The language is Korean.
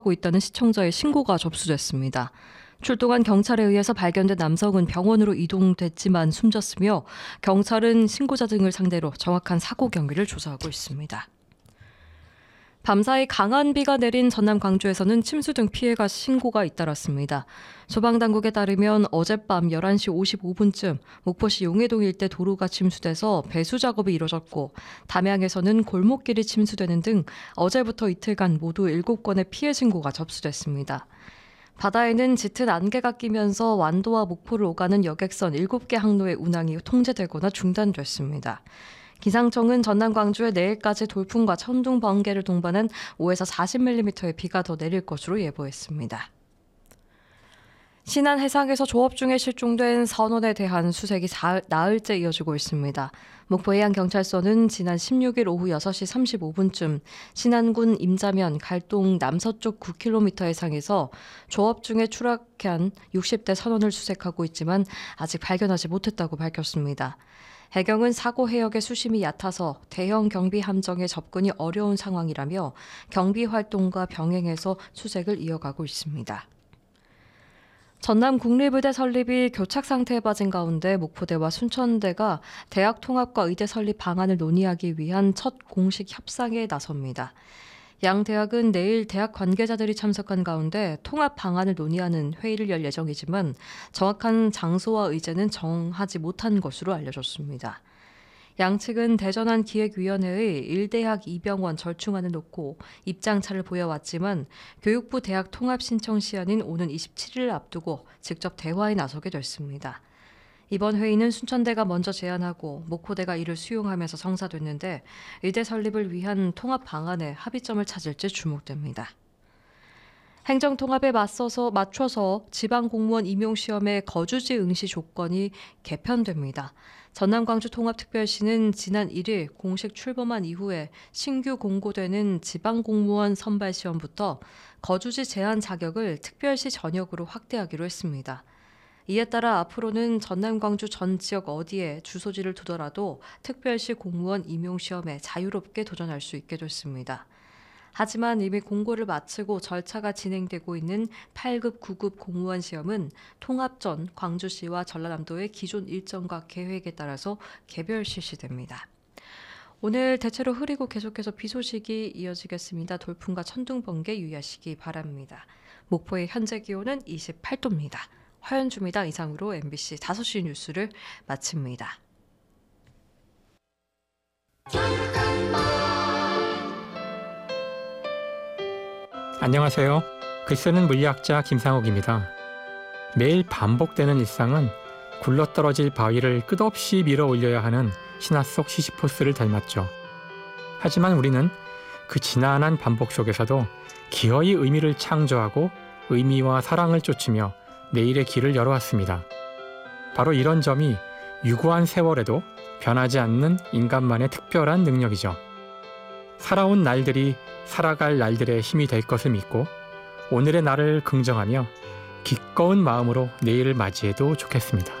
하고 있다는 시청자의 신고가 접수됐습니다. 출동한 경찰에 의해서 발견된 남성은 병원으로 이동됐지만 숨졌으며 경찰은 신고자 등을 상대로 정확한 사고 경위를 조사하고 있습니다. 밤사이 강한 비가 내린 전남 광주에서는 침수 등 피해가 신고가 잇따랐습니다. 소방당국에 따르면 어젯밤 11시 55분쯤 목포시 용해동 일대 도로가 침수돼서 배수 작업이 이뤄졌고 담양에서는 골목길이 침수되는 등 어제부터 이틀간 모두 7건의 피해 신고가 접수됐습니다. 바다에는 짙은 안개가 끼면서 완도와 목포를 오가는 여객선 7개 항로의 운항이 통제되거나 중단됐습니다. 기상청은 전남 광주에 내일까지 돌풍과 천둥, 번개를 동반한 5에서 40mm의 비가 더 내릴 것으로 예보했습니다. 신안 해상에서 조업 중에 실종된 선원에 대한 수색이 나흘째 이어지고 있습니다. 목포해양경찰서는 지난 16일 오후 6시 35분쯤 신안군 임자면 갈동 남서쪽 9km 해상에서 조업 중에 추락한 60대 선원을 수색하고 있지만 아직 발견하지 못했다고 밝혔습니다. 해경은 사고 해역의 수심이 얕아서 대형 경비 함정에 접근이 어려운 상황이라며 경비 활동과 병행해서 수색을 이어가고 있습니다. 전남 국립의대 설립이 교착 상태에 빠진 가운데 목포대와 순천대가 대학 통합과 의대 설립 방안을 논의하기 위한 첫 공식 협상에 나섭니다. 양 대학은 내일 대학 관계자들이 참석한 가운데 통합 방안을 논의하는 회의를 열 예정이지만 정확한 장소와 의제는 정하지 못한 것으로 알려졌습니다. 양측은 대전환 기획위원회의 1대학 2병원 절충안을 놓고 입장차를 보여왔지만 교육부 대학 통합 신청 시한인 오는 27일을 앞두고 직접 대화에 나서게 됐습니다. 이번 회의는 순천대가 먼저 제안하고 목포대가 이를 수용하면서 성사됐는데 의대 설립을 위한 통합 방안에 합의점을 찾을지 주목됩니다. 행정통합에 맞춰서 지방공무원 임용시험의 거주지 응시 조건이 개편됩니다. 전남 광주 통합특별시는 지난 1일 공식 출범한 이후에 신규 공고되는 지방공무원 선발시험부터 거주지 제한 자격을 특별시 전역으로 확대하기로 했습니다. 이에 따라 앞으로는 전남 광주 전 지역 어디에 주소지를 두더라도 특별시 공무원 임용시험에 자유롭게 도전할 수 있게 됐습니다. 하지만 이미 공고를 마치고 절차가 진행되고 있는 8급, 9급 공무원 시험은 통합 전 광주시와 전라남도의 기존 일정과 계획에 따라서 개별 실시됩니다. 오늘 대체로 흐리고 계속해서 비 소식이 이어지겠습니다. 돌풍과 천둥, 번개 유의하시기 바랍니다. 목포의 현재 기온은 28도입니다. 화연주입니다. 이상으로 MBC 5시 뉴스를 마칩니다. 안녕하세요. 글쓰는 물리학자 김상욱입니다. 매일 반복되는 일상은 굴러떨어질 바위를 끝없이 밀어 올려야 하는 신화 속 시시포스를 닮았죠. 하지만 우리는 그 지난한 반복 속에서도 기어이 의미를 창조하고 의미와 사랑을 쫓으며 내일의 길을 열어왔습니다. 바로 이런 점이 유구한 세월에도 변하지 않는 인간만의 특별한 능력이죠. 살아온 날들이 살아갈 날들의 힘이 될 것을 믿고 오늘의 날을 긍정하며 기꺼운 마음으로 내일을 맞이해도 좋겠습니다.